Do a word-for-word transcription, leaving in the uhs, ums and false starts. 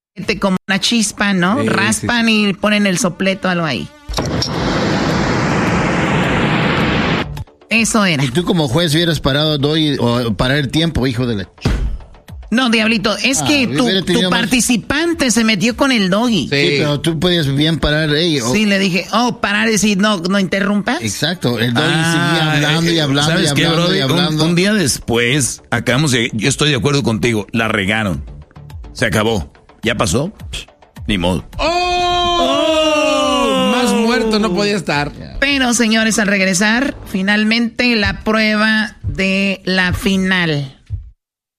como una chispa, ¿no? Sí, Raspan sí, sí. y ponen el sopleto, algo ahí. Eso era. Y tú como juez hubieras parado doy o parar el tiempo, hijo de la... No, Diablito, es Ah, que tu, hubiera tu tenido más- participante se metió con el doggy. Sí, pero tú podías bien parar. Ey, o- Sí, le dije, oh, parar y decir, no, no interrumpas. Exacto, el doggy Ah, seguía hablando y eh, hablando y ¿sabes qué, hablando Brody? y Un- hablando. Un, día después, acabamos de... Yo estoy de acuerdo contigo, la regaron. Se acabó. ¿Ya pasó? Psh, ni modo. ¡Oh! Más muerto no podía estar. Pero, señores, al regresar, finalmente la prueba de la final.